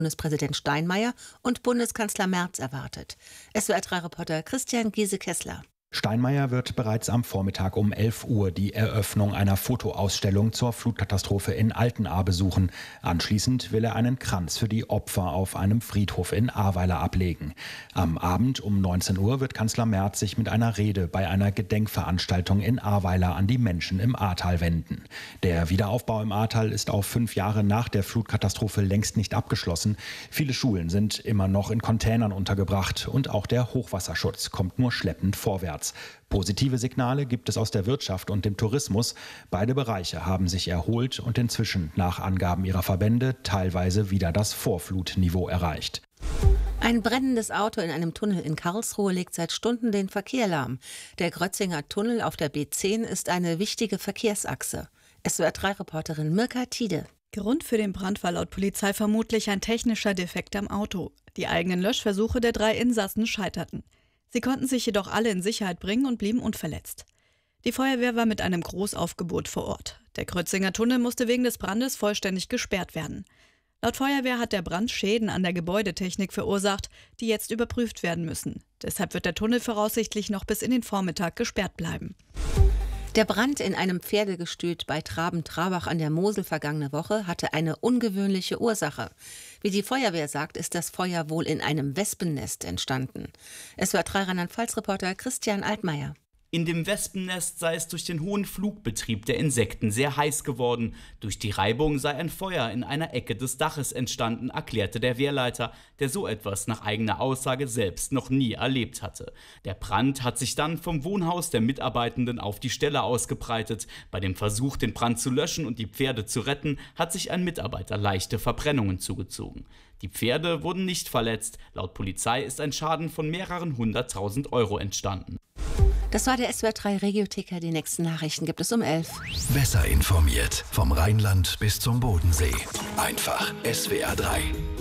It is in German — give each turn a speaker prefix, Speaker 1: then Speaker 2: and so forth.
Speaker 1: Bundespräsident Steinmeier und Bundeskanzler Merz erwartet. SWR3-Reporter Christian Giese-Kessler.
Speaker 2: Steinmeier wird bereits am Vormittag um 11 Uhr die Eröffnung einer Fotoausstellung zur Flutkatastrophe in Altenahr besuchen. Anschließend will er einen Kranz für die Opfer auf einem Friedhof in Ahrweiler ablegen. Am Abend um 19 Uhr wird Kanzler Merz sich mit einer Rede bei einer Gedenkveranstaltung in Ahrweiler an die Menschen im Ahrtal wenden. Der Wiederaufbau im Ahrtal ist auf 5 Jahre nach der Flutkatastrophe längst nicht abgeschlossen. Viele Schulen sind immer noch in Containern untergebracht und auch der Hochwasserschutz kommt nur schleppend vorwärts. Positive Signale gibt es aus der Wirtschaft und dem Tourismus. Beide Bereiche haben sich erholt und inzwischen nach Angaben ihrer Verbände teilweise wieder das Vorflutniveau erreicht.
Speaker 1: Ein brennendes Auto in einem Tunnel in Karlsruhe legt seit Stunden den Verkehr lahm. Der Grötzinger Tunnel auf der B10 ist eine wichtige Verkehrsachse. SWR3-Reporterin Mirka Tiede.
Speaker 3: Grund für den Brand war laut Polizei vermutlich ein technischer Defekt am Auto. Die eigenen Löschversuche der 3 Insassen scheiterten. Sie konnten sich jedoch alle in Sicherheit bringen und blieben unverletzt. Die Feuerwehr war mit einem Großaufgebot vor Ort. Der Grötzinger Tunnel musste wegen des Brandes vollständig gesperrt werden. Laut Feuerwehr hat der Brand Schäden an der Gebäudetechnik verursacht, die jetzt überprüft werden müssen. Deshalb wird der Tunnel voraussichtlich noch bis in den Vormittag gesperrt bleiben.
Speaker 1: Der Brand in einem Pferdegestüt bei Traben-Trabach an der Mosel vergangene Woche hatte eine ungewöhnliche Ursache. Wie die Feuerwehr sagt, ist das Feuer wohl in einem Wespennest entstanden. SWR3 Rheinland-Pfalz-Reporter Christian Altmaier.
Speaker 4: In dem Wespennest sei es durch den hohen Flugbetrieb der Insekten sehr heiß geworden. Durch die Reibung sei ein Feuer in einer Ecke des Daches entstanden, erklärte der Wehrleiter, der so etwas nach eigener Aussage selbst noch nie erlebt hatte. Der Brand hat sich dann vom Wohnhaus der Mitarbeitenden auf die Stelle ausgebreitet. Bei dem Versuch, den Brand zu löschen und die Pferde zu retten, hat sich ein Mitarbeiter leichte Verbrennungen zugezogen. Die Pferde wurden nicht verletzt. Laut Polizei ist ein Schaden von mehreren 100.000 Euro entstanden.
Speaker 1: Das war der SWR3 Regioticker. Die nächsten Nachrichten gibt es um 11.
Speaker 5: Besser informiert vom Rheinland bis zum Bodensee. Einfach SWR3.